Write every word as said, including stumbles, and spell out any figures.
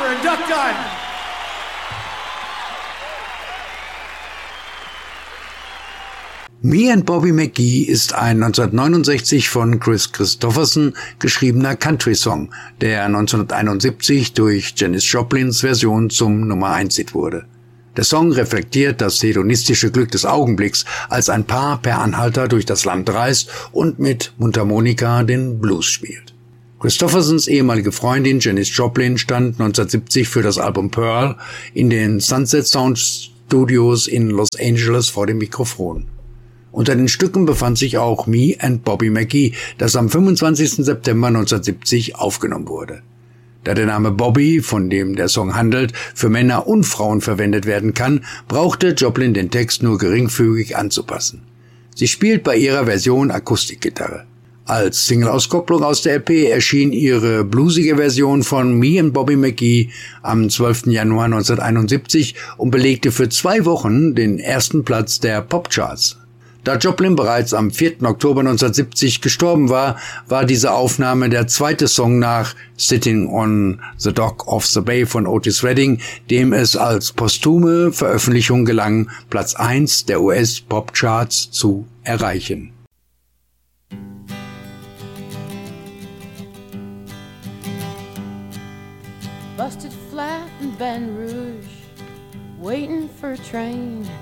and Duck Gun. Me and Bobby McGee ist ein neunzehnhundertneunundsechzig von Kris Kristofferson geschriebener Country-Song, der neunzehnhunderteinundsiebzig durch Janis Joplins Version zum Nummer eins Hit wurde. Der Song reflektiert das hedonistische Glück des Augenblicks, als ein Paar per Anhalter durch das Land reist und mit Mundharmonika den Blues spielt. Kristoffersons ehemalige Freundin Janis Joplin stand neunzehnhundertsiebzig für das Album Pearl in den Sunset Sound Studios in Los Angeles vor dem Mikrofon. Unter den Stücken befand sich auch Me and Bobby McGee, das am fünfundzwanzigsten September neunzehnhundertsiebzig aufgenommen wurde. Da der Name Bobby, von dem der Song handelt, für Männer und Frauen verwendet werden kann, brauchte Joplin den Text nur geringfügig anzupassen. Sie spielt bei ihrer Version Akustikgitarre. Als Single-Auskopplung aus der L P erschien ihre bluesige Version von Me and Bobby McGee am zwölften Januar neunzehnhunderteinundsiebzig und belegte für zwei Wochen den ersten Platz der Popcharts. Da Joplin bereits am vierten Oktober neunzehnhundertsiebzig gestorben war, war diese Aufnahme der zweite Song nach Sitting on the Dock of the Bay von Otis Redding, dem es als posthume Veröffentlichung gelang, Platz eins der U S-Popcharts zu erreichen. Busted flat in Baton Rouge, waiting for a train.